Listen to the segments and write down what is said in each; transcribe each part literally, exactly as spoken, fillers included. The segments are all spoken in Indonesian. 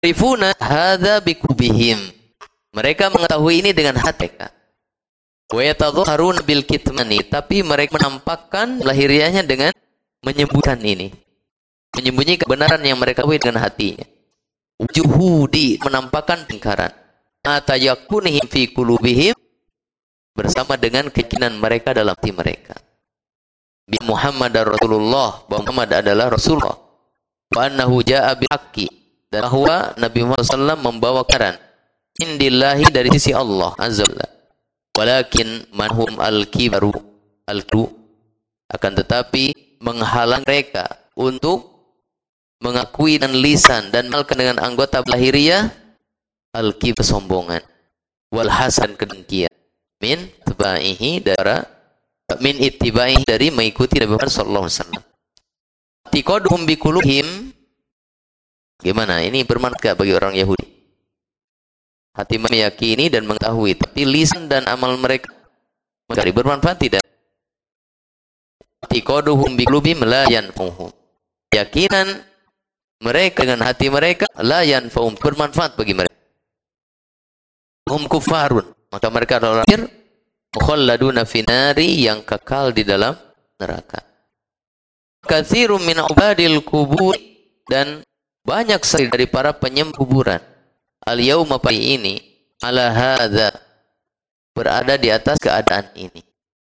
rifuna hadza biqubihim. Mereka mengetahui ini dengan hati mereka. Wa yatadhharuna bil kitmani, tapi mereka menampakkan lahiriahnya dengan menyembunyikan ini. Menyembunyikan kebenaran yang mereka ketahui dengan hatinya. Juhudi, menampakkan ingkaran. Atayakunihim fi qulubihim, bersama dengan keyakinan mereka dalam hati mereka. Bi Muhammadar Rasulullah, bahwa Muhammad adalah Rasulullah. Wa annahu jaa'a bil haqqi, dan bahwa Nabi Muhammad sallallahu alaihi wasallam membawa kebenaran indillahi, dari sisi Allah azza wajalla. Walakin manhum al-kibaru al-kru, akan tetapi menghalang mereka untuk mengakui dan lisan dan mengamalkan dengan anggota lahiriah al-kibr, kesombongan, wal hasan, kedengkian, min tibaihi, dari min ittibaihi, dari mengikuti Nabi Muhammad sallallahu alaihi wasallam. Tiqaduhum biqulubihim, gimana ini bermanfaat bagi orang Yahudi? Hati meyakini dan mengetahui, tapi lisan dan amal mereka mencari, bermanfaat tidak? Tiqaduhum biqulubihim la yanfa'uhum, keyakinan mereka dengan hati mereka la yanfa'uhum, bermanfaat bagi mereka. Hum kufarun, maka mereka adalah kafir, mukhalladuna finari, yang kekal di dalam neraka. Katsirun min ubadil kubur, dan banyak sekali dari para penyembah kuburan, al-yauma, pagi ini, ala hadza, berada di atas keadaan ini.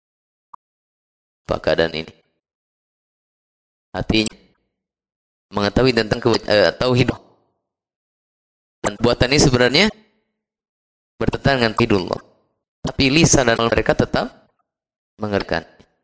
Apa keadaan ini? Hatinya mengetahui tentang uh, tauhid, dan buatan ini sebenarnya bertentangan dengan tauhidullah, tapi lisan dan mereka tetap mengerti.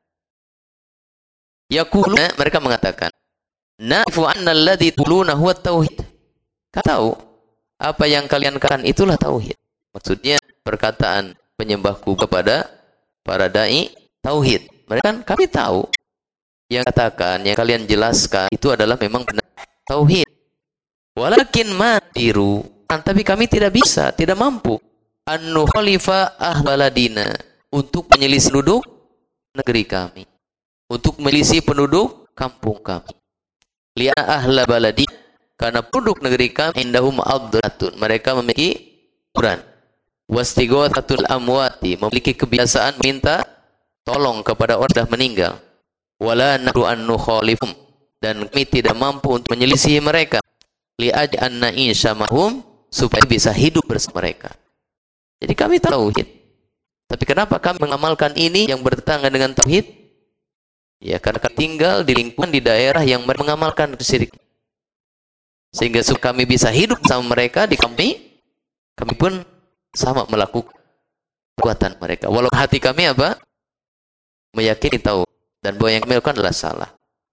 Yaquluna, mereka mengatakan, na'rifu anna alladhi tuluna huwa tauhid. Kau tahu apa yang kalian katakan itulah tauhid. Maksudnya perkataan penyembahku kepada para dai tauhid. Mereka kan, kami tahu yang katakan, yang kalian jelaskan itu adalah memang benar tauhid. Walakin madiru, tapi kami tidak bisa, tidak mampu an nukhalifa ahbaladina, untuk menyelisih penduduk negeri kami, untuk menyelisih penduduk kampung kami. Li'a ahla baladi, karena penduduk negeri kami indahum adratun, mereka memiliki kuburan. Wastighathatul amwati, memiliki kebiasaan minta tolong kepada orang sudah meninggal. Wala nadu an nukhalifum, dan kami tidak mampu untuk menyelisih mereka. Li'aj an na'isha mahum, supaya bisa hidup bersama mereka. Jadi kami tauhid. Tapi kenapa kami mengamalkan ini yang bertentangan dengan tauhid? Ya, karena kami tinggal di lingkungan, di daerah yang mengamalkan kesyirikan. Sehingga kami bisa hidup sama mereka di kami, kami pun sama melakukan perbuatan mereka. Walau hati kami apa? Meyakini tahu, dan bahwa yang kami lakukan adalah salah.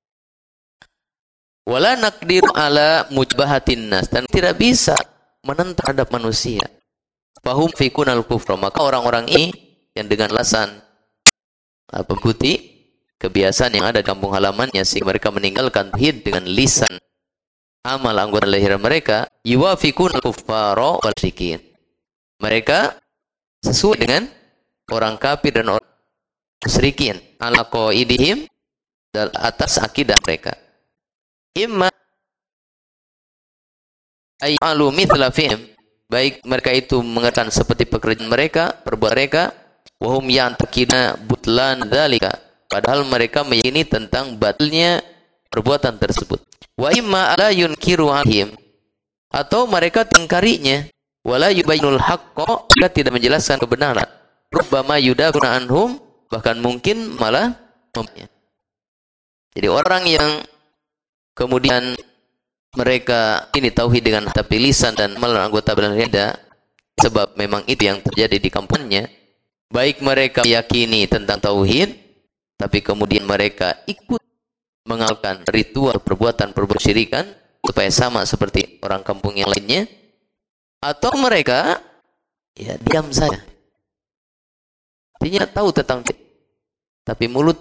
Wala naqdiru ala mujbahatin nas, dan tidak bisa menentang terhadap manusia. Fahum fikunal kufra, maka orang-orang ini yang dengan alasan mengikuti kebiasaan yang ada di kampung halamannya, sehingga mereka meninggalkan tauhid dengan lisan, amal anggota lahir mereka, yuwafiqunal kuffara wal musyrikin. Mereka sesuai dengan orang kafir dan orang musyrikin, ala qaidihim, atas akidah mereka. Imma ayyalu mithla fihim, baik mereka itu mengerjakan seperti pekerjaan mereka, perbuatan mereka, wahum ya'taqiduna butlan dzalika, padahal mereka meyakini tentang batilnya perbuatan tersebut. Wa imma ala yunkiru alaihim, atau mereka tingkarinya, wala yubayyinul haqqo, mereka tidak menjelaskan kebenaran. Rubbama yudakuna anhum, bahkan mungkin malah memanya. Jadi orang yang kemudian mereka ini tauhid dengan tapi lisan dan malah anggota berbeda, sebab memang itu yang terjadi di kampungnya. Baik mereka meyakini tentang tauhid, tapi kemudian mereka ikut mengamalkan ritual perbuatan-perbuatan syirikan supaya sama seperti orang kampung yang lainnya, atau mereka ya diam saja, artinya tahu tentang, tapi mulut